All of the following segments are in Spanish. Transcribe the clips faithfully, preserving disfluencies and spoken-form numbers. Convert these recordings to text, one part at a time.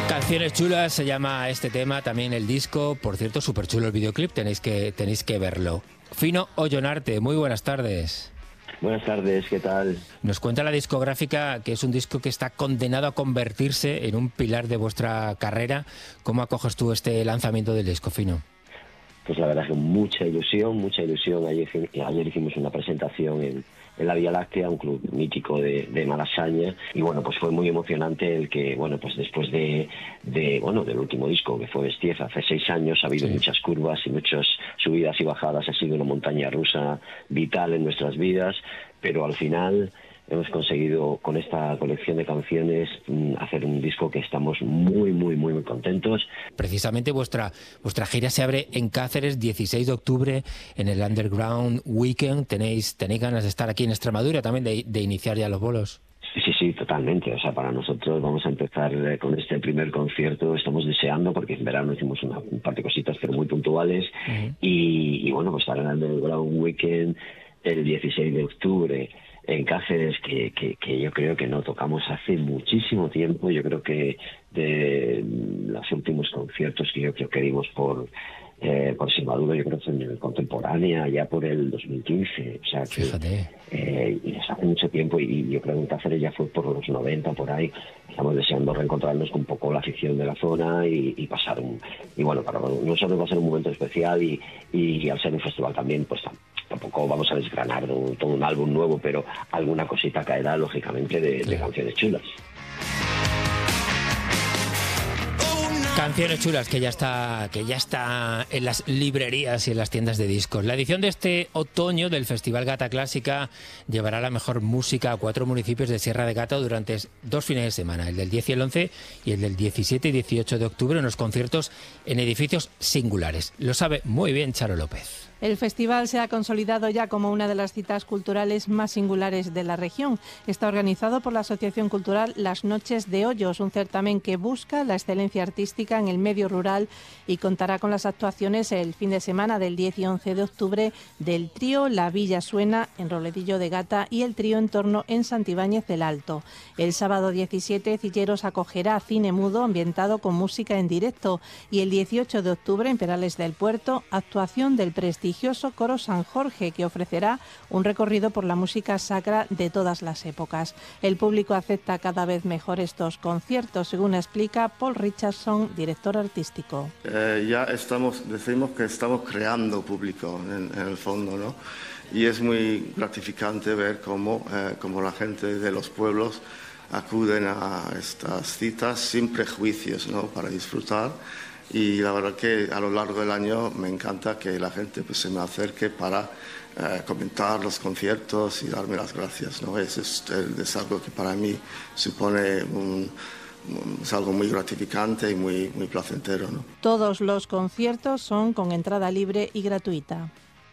Canciones chulas se llama este tema, también el disco. Por cierto, súper chulo el videoclip, tenéis que, tenéis que verlo. Fino Ollonarte, muy buenas tardes. Buenas tardes, ¿qué tal? Nos cuenta la discográfica que es un disco que está condenado a convertirse en un pilar de vuestra carrera. ¿Cómo acoges tú este lanzamiento del disco, Fino? Pues la verdad es que mucha ilusión, mucha ilusión. Ayer, ayer hicimos una presentación en, en la Vía Láctea, un club mítico de, de Malasaña, y bueno, pues fue muy emocionante el que, bueno, pues después de, de bueno, del último disco que fue Bestiez, hace seis años ha habido sí. muchas curvas y muchas subidas y bajadas, ha sido una montaña rusa vital en nuestras vidas, pero al final hemos conseguido con esta colección de canciones hacer un disco que estamos muy, muy, muy, muy contentos. Precisamente vuestra vuestra gira se abre en Cáceres, dieciséis de octubre, en el Underground Weekend. ¿Tenéis, tenéis ganas de estar aquí en Extremadura también, de, de iniciar ya los bolos? Sí, sí, sí, totalmente. O sea, para nosotros vamos a empezar con este primer concierto. Estamos deseando, porque en verano hicimos una, un par de cositas, pero muy puntuales. Uh-huh. y, y bueno, pues estar en el Underground Weekend el dieciséis de octubre. En Cáceres, que, que, que yo creo que no tocamos hace muchísimo tiempo. Yo creo que de los últimos conciertos que yo creo que dimos por eh, por Extremadura, yo creo que en el Contemporánea, ya por el dos mil quince. O sea, que, fíjate. Eh, y hace mucho tiempo, y yo creo que en Cáceres ya fue por los noventa, por ahí. Estamos deseando reencontrarnos con un poco la afición de la zona y, y pasar un... Y bueno, para nosotros va a ser un momento especial y, y, y al ser un festival también, pues tampoco vamos a desgranar un, todo un álbum nuevo, pero alguna cosita caerá, lógicamente, de, de canciones chulas. Canciones chulas que ya está que ya está en las librerías y en las tiendas de discos. La edición de este otoño del Festival Gata Clásica llevará la mejor música a cuatro municipios de Sierra de Gata durante dos fines de semana, el del diez y el once y el del diecisiete y dieciocho de octubre, en los conciertos en edificios singulares. Lo sabe muy bien Charo López. El festival se ha consolidado ya como una de las citas culturales más singulares de la región. Está organizado por la Asociación Cultural Las Noches de Hoyos, un certamen que busca la excelencia artística en el medio rural y contará con las actuaciones el fin de semana del diez y once de octubre del trío La Villa Suena en Roledillo de Gata y el trío Entorno en Santibáñez del Alto. El sábado diecisiete, Cilleros acogerá cine mudo ambientado con música en directo y el dieciocho de octubre en Perales del Puerto, actuación del prestigio Coro San Jorge, que ofrecerá un recorrido por la música sacra de todas las épocas. El público acepta cada vez mejor estos conciertos, según explica Paul Richardson, director artístico. Eh, ya estamos, decimos que estamos creando público en, en el fondo, ¿no? Y es muy gratificante ver cómo, eh, cómo la gente de los pueblos acuden a estas citas sin prejuicios, ¿no? Para disfrutar. Y la verdad que a lo largo del año me encanta que la gente pues, se me acerque para eh, comentar los conciertos y darme las gracias, ¿no? Es, es, es algo que para mí supone un, un, es algo muy gratificante y muy, muy placentero, ¿no? Todos los conciertos son con entrada libre y gratuita.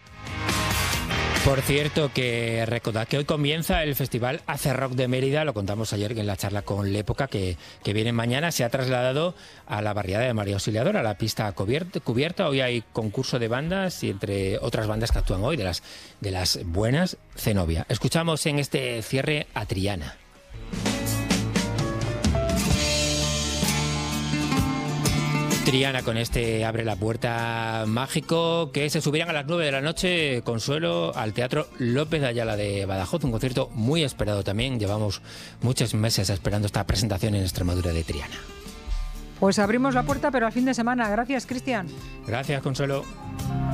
Por cierto, que recordad que hoy comienza el Festival Hace Rock de Mérida, lo contamos ayer en la charla con L'Época, que, que viene mañana, se ha trasladado a la barriada de María Auxiliadora, a la pista cubierta, cubierta. Hoy hay concurso de bandas y entre otras bandas que actúan hoy, de las, de las buenas, Zenobia. Escuchamos en este cierre a Triana. Triana con este Abre la Puerta mágico, que se subirán a las nueve de la noche, Consuelo, al Teatro López de Ayala de Badajoz, un concierto muy esperado también. Llevamos muchos meses esperando esta presentación en Extremadura de Triana. Pues abrimos la puerta, pero al fin de semana. Gracias, Cristian. Gracias, Consuelo.